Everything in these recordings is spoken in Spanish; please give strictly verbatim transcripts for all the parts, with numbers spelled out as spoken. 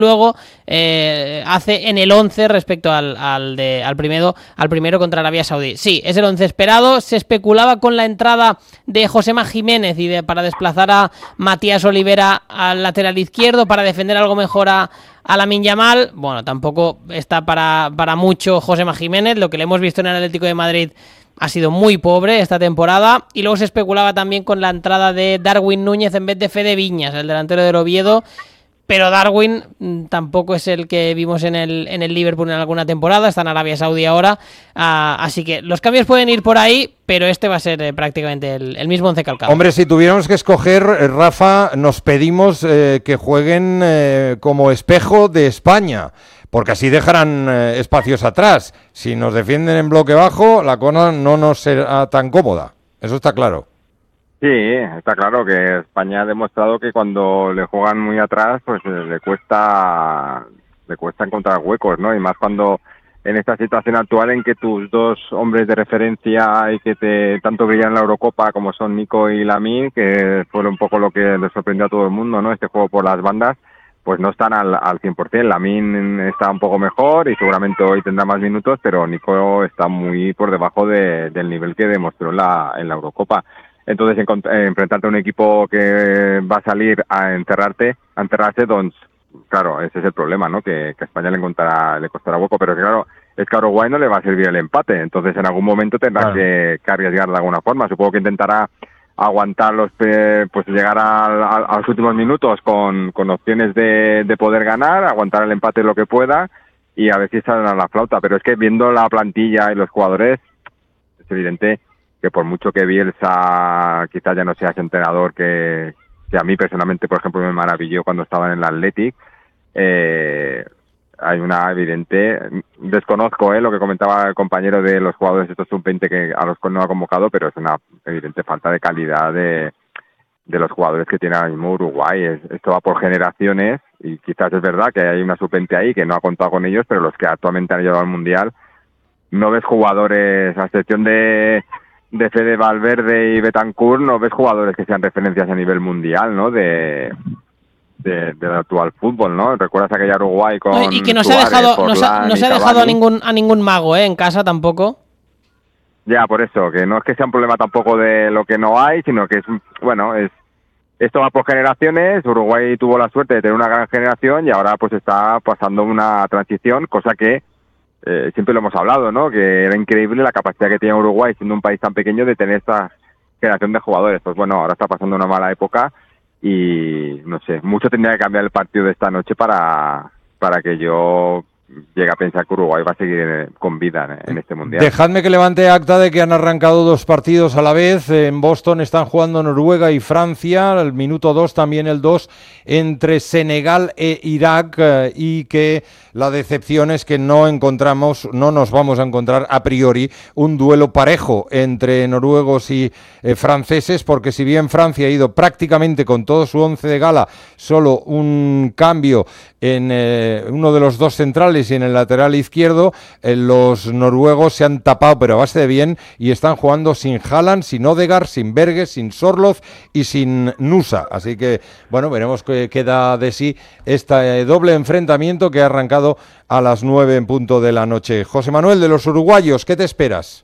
luego eh, hace en el once respecto al, al, de, al, primero, al primero contra Arabia Saudí. Sí, es el once esperado. Se especulaba con la entrada de Josema Jiménez y de, para desplazar a Matías Olivera al lateral izquierdo, para defender algo mejor a, a Lamine Yamal. Bueno, tampoco está para, para mucho Josema Jiménez. Lo que le hemos visto en el Atlético de Madrid ha sido muy pobre esta temporada. Y luego se especulaba también con la entrada de Darwin Núñez en vez de Fede Viñas, el delantero del Oviedo. Pero Darwin mmm, tampoco es el que vimos en el, en el Liverpool en alguna temporada, está en Arabia Saudí ahora, uh, así que los cambios pueden ir por ahí, pero este va a ser eh, prácticamente el, el mismo once calcado. Hombre, si tuviéramos que escoger, eh, Rafa, nos pedimos eh, que jueguen eh, como espejo de España, porque así dejarán eh, espacios atrás. Si nos defienden en bloque bajo, la cosa no nos será tan cómoda, eso está claro. Sí, está claro que España ha demostrado que cuando le juegan muy atrás, pues le cuesta le cuesta encontrar huecos, ¿no? Y más cuando en esta situación actual en que tus dos hombres de referencia y que te tanto brillan en la Eurocopa como son Nico y Lamine, que fue un poco lo que le sorprendió a todo el mundo, ¿no? Este juego por las bandas, pues no están al, al cien por ciento. Lamine está un poco mejor y seguramente hoy tendrá más minutos, pero Nico está muy por debajo de, del nivel que demostró en la, en la Eurocopa. Entonces, eh, enfrentarte a un equipo que va a salir a enterrarte, a enterrarse, doncs, claro, ese es el problema, ¿no? Que, que a España le encontrará, le costará hueco, pero que, claro, es que a Uruguay no le va a servir el empate, entonces en algún momento tendrá claro. que, que arriesgar de alguna forma. Supongo que intentará aguantar los, eh, pues llegar a, a, a los últimos minutos con, con opciones de, de poder ganar, aguantar el empate lo que pueda y a ver si salen a la flauta. Pero es que viendo la plantilla y los jugadores, es evidente que por mucho que Bielsa quizás ya no sea ese entrenador que, que a mí personalmente, por ejemplo, me maravilló cuando estaba en el Athletic, eh, hay una evidente, desconozco eh, lo que comentaba el compañero de los jugadores estos sub veinte que a los que no ha convocado, pero es una evidente falta de calidad de, de los jugadores que tiene ahora mismo Uruguay. Es, esto va por generaciones y quizás es verdad que hay una sub veinte ahí que no ha contado con ellos, pero los que actualmente han llegado al Mundial, no ves jugadores, a excepción de de Fede Valverde y Betancur, no ves jugadores que sean referencias a nivel mundial, ¿no? De, de del actual fútbol, ¿no? Recuerdas aquella Uruguay con no, y que no se ha dejado, no se, no se ha dejado a ningún a ningún mago, ¿eh? En casa tampoco. Ya, por eso, que no es que sea un problema tampoco de lo que no hay, sino que es, bueno, es esto va por generaciones. Uruguay tuvo la suerte de tener una gran generación y ahora pues está pasando una transición, cosa que Eh, siempre lo hemos hablado, ¿no? Que era increíble la capacidad que tiene Uruguay, siendo un país tan pequeño, de tener esta generación de jugadores. Pues bueno, ahora está pasando una mala época y, no sé, mucho tendría que cambiar el partido de esta noche para, para que yo llegue a pensar que Uruguay va a seguir con vida en este Mundial. Dejadme que levante acta de que han arrancado dos partidos a la vez. En Boston están jugando Noruega y Francia, el minuto dos, también el dos, entre Senegal e Irak, eh, y que la decepción es que no encontramos, no nos vamos a encontrar a priori un duelo parejo entre noruegos y eh, franceses, porque si bien Francia ha ido prácticamente con todo su once de gala, solo un cambio en eh, uno de los dos centrales y en el lateral izquierdo, eh, los noruegos se han tapado, pero a base de bien, y están jugando sin Haaland, sin Odegaard, sin Berge, sin Sorloth y sin Nusa. Así que, bueno, veremos qué queda de sí este eh, doble enfrentamiento que ha arrancado a las nueve en punto de la noche. José Manuel, de los uruguayos, ¿qué te esperas?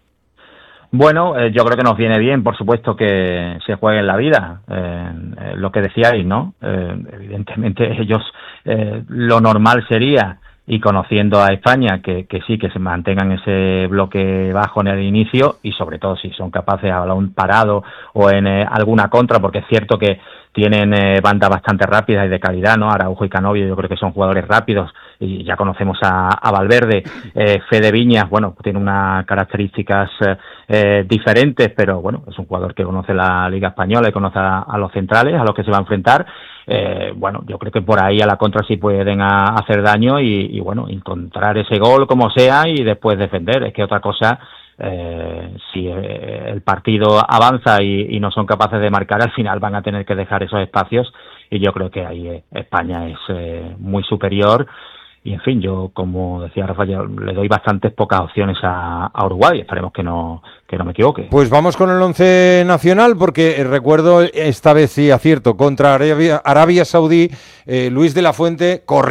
Bueno, eh, yo creo que nos viene bien, por supuesto, que se juegue en la vida, eh, eh, lo que decíais, ¿no? Eh, evidentemente ellos, eh, lo normal sería, y conociendo a España, que, que sí, que se mantengan ese bloque bajo en el inicio, y sobre todo si son capaces de hablar un parado o en eh, alguna contra, porque es cierto que tienen eh, bandas bastante rápidas y de calidad, ¿no? Araujo y Canovio yo creo que son jugadores rápidos, y ya conocemos a, a Valverde. eh, Fede Viñas, bueno, tiene unas características eh, eh, diferentes, pero bueno, es un jugador que conoce la Liga Española y conoce a, a los centrales, a los que se va a enfrentar. Eh, bueno, yo creo que por ahí a la contra sí pueden a, hacer daño y, y bueno, encontrar ese gol como sea y después defender. Es que otra cosa, eh, si eh, el partido avanza y, y no son capaces de marcar, al final van a tener que dejar esos espacios, y yo creo que ahí eh, España es eh, muy superior. y en fin, yo, como decía Rafa, yo le doy bastantes pocas opciones a, a Uruguay. Esperemos que no, que no me equivoque. Pues vamos con el once nacional, porque eh, recuerdo esta vez sí acierto contra Arabia, Arabia Saudí, eh, Luis de la Fuente corrió